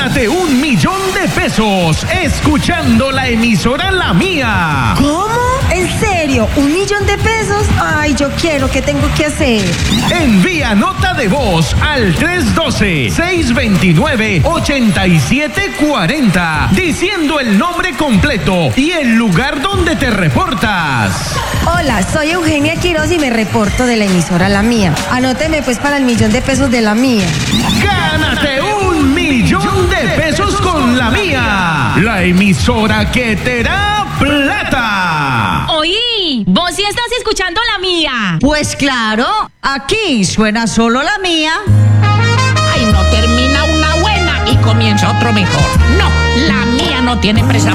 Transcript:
Gánate 1.000.000 pesos escuchando la emisora La Mía. ¿Cómo? ¿En serio? ¿1.000.000 pesos? Ay, yo quiero. ¿Qué tengo que hacer? Envía nota de voz al 312-629-8740 diciendo el nombre completo y el lugar donde te reportas. Hola, soy Eugenia Quiroz y me reporto de la emisora La Mía. Anóteme pues para el 1.000.000 pesos de La Mía. ¡Gánate 1.000.000 pesos con La Mía! La emisora que te da plata. Oí, vos sí estás escuchando La Mía. Pues claro, aquí suena solo La Mía. Ay, no termina una buena y comienza otro mejor. No, La Mía no tiene presa.